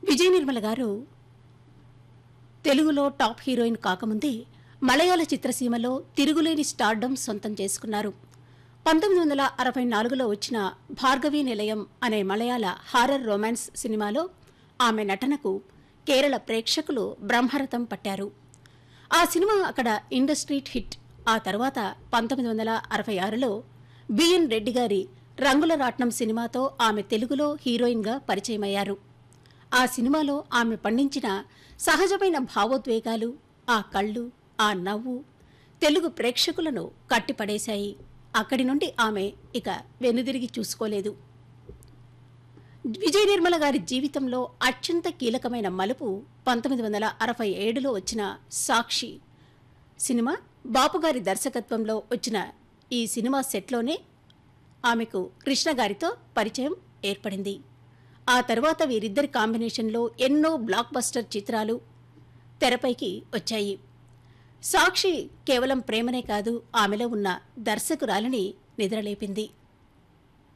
విజయ నిర్మల గారు తెలుగులో top heroine కాకముందే మలయాళ చిత్రసీమలో తిరుగులేని స్టార్డమ్ సొంతం చేసుకున్నారు. 1964లో వచ్చిన భార్గవీ నిలయం అనే మలయాళ హారర్ రొమాన్స్ సినిమాలో ఆమె నటనకు కేరళ ప్రేక్షకులు బ్రహ్మరథం పట్టారు. ఆ సినిమా అక్కడ ఇండస్ట్రీ హిట్. ఆ తర్వాత 1966లో బిఎన్ రెడ్డి గారి రంగుల రాట్నం సినిమాతో ఆమె తెలుగులో హీరోయిన్గా పరిచయమయ్యారు. ఆ సినిమాలో ఆమె పండించిన సహజమైన భావోద్వేగాలు, ఆ కళ్ళు, ఆ నవ్వు తెలుగు ప్రేక్షకులను కట్టిపడేశాయి. అక్కడి నుండి ఆమె ఇక వెనుదిరిగి చూసుకోలేదు. విజయ నిర్మల గారి జీవితంలో అత్యంత కీలకమైన మలుపు 1967లో వచ్చిన సాక్షి సినిమా. బాపుగారి దర్శకత్వంలో వచ్చిన ఈ సినిమా సెట్లోనే ఆమెకు కృష్ణ గారితో పరిచయం ఏర్పడింది. ఆ తర్వాత వీరిద్దరి కాంబినేషన్లో ఎన్నో బ్లాక్ బస్టర్ చిత్రాలు తెరపైకి వచ్చాయి. సాక్షి కేవలం ప్రేమనే కాదు, ఆమెలో ఉన్న దర్శకురాలిని నిద్రలేపింది.